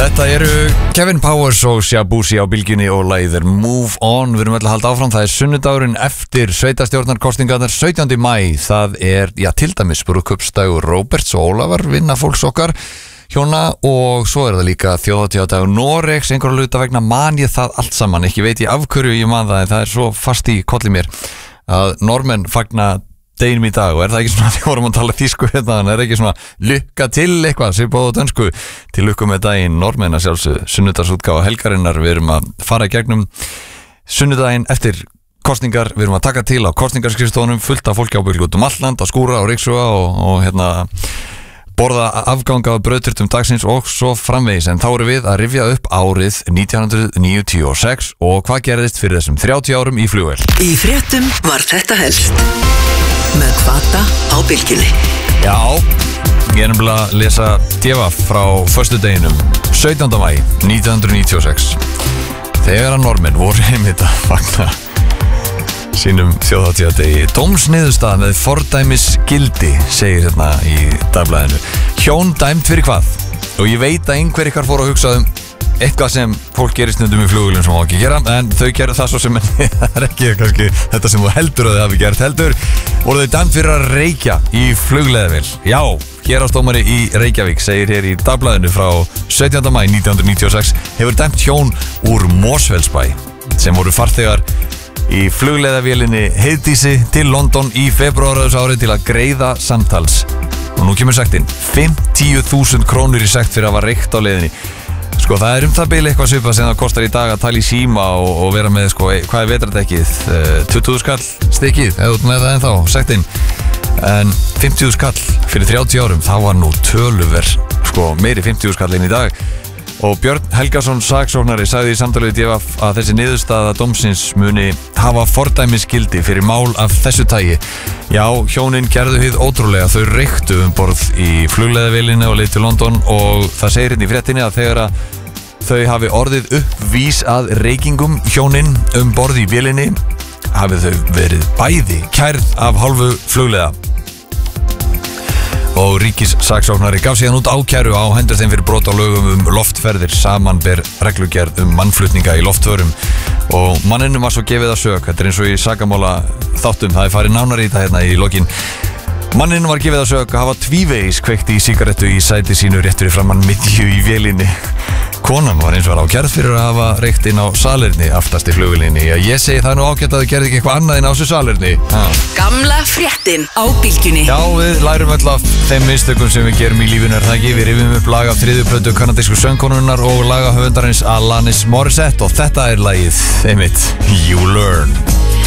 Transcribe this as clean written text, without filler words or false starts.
Þetta eru Kevin Powers og Shabuzi á bylgjunni og lagið er Move On. Við erum öll að halda áfram. Það er sunnudagurinn eftir sveitastjórnarkostingarnar 17. maí. Það er, til dæmis brúðkaupsdagur Róberts og Ólafar, vinnafólks okkar hjóna, og svo er það líka þjóðhátíðardagur Noregs. Einhverja hluta vegna man ég það allt saman. Ekki veit ég af hverju ég man það, en það er svo fast í kolli mér að Normenn fagna deginum í dag, og er það ekki svona, við vorum að tala þýsku hérna, en er ekki svona lukka til eitthvað, svipað á dönsku, til lukku með daginn Normenn að sjálfsögðu, sunnudagsútgáfa helgarinnar. Við erum að fara í gegnum sunnudaginn eftir kosningar, við erum að taka til á kosningarskrifstofunum, fullt af fólki á byggjum út alland, á skúra og ryksuga og hérna borða afganga af brauðtertum dagsins og svo framvegis. En þá erum við að rifja upp árið 1996 og hvað gerðist fyrir þessum 30 árum í flugvél. Í fréttum var þetta helst með Hvata á bylgjunni. Já, ég er nefnilega að lesa djefa frá föstudeginum 17. maí 1996. Þegar að Normenn voru einmitt að fagna sínum þjóðhátíðardegi. Dómsniðurstaða með fordæmisgildi, segir hérna í dagblaðinu. Hjón dæmt fyrir hvað? Og ég veit að einhver ykkar fór að hugsa eitthvað sem fólk gerir stundum í flugvélum sem má ekki gera, en þau gerðu það svo sem það er ekki kannski þetta sem þú heldur að þau hafi gert. Heldur voru þau dæmt fyrir að reykja í flugleiðavél. Já, héraðsdómari í Reykjavík segir hér í dagblaðinu frá 17. maí 1996 hefur dæmt hjón úr Mosfellsbæ sem voru farþegar í flugleiðavélinni Heiðdísi til London í febrúar þessu ári til að greiða samtals, og nú kemur sektin, 50.000 krónur í sekt fyrir að hafa reykt á leiðinni. Sko, það er það bil eitthvað svipað sem það kostar í dag að tala í síma og vera með, sko, hvað er vetrardekkið? 20.000 skall stykkið, eða út með það ennþá, sektin. En 50.000 skall fyrir 30 árum, það var nú töluver, sko, meiri 50.000 skall inn í dag. Og Björn Helgason, saksóknari, sagði í samtalið við DF að þessi niðurstaða dómsins muni hafa fordæmisgildi fyrir mál af þessu tagi. Já, hjónin gerðu hið ótrúlega, þau reyktu borð í flugleiðavélinni og leið til London, og það segir hérna í fréttinni að þegar að þau hafi orðið uppvís að reykingum hjónin borð í vélinni, hafi þau verið bæði kærð af hálfu flugleiða. Og ríkissaksóknari gaf síðan út ákæru á hendur þeim fyrir brot á lögum loftferðir, samanber reglugerð loftflutninga í loftförum, og manninum var svo gefið að sök. Þetta er eins og í sakamála þáttum, það er farið nánar í þetta hérna í lokin. Manninum var gefið að sök að hafa tvívegis kveikt í sígarettu í sæti sínu rétt fyrir framan miðju í vélinni. Konan var eins og var ákærð fyrir að hafa reykt inn á salerni aftast í flugvélinni. Ég segi það nú ágætt að þau gerði ekki eitthvað annað inn á þessu salerni. Gamla fréttin á bylgjunni. Já, við lærum öll af þeim mistökum sem við gerum í lífinu, er það ekki? Við rifjum upp lag af 3. plötu kanadísku söngkonunnar og lagahöfundarins Alanis Morissette, og þetta er lagið einmitt You Learn.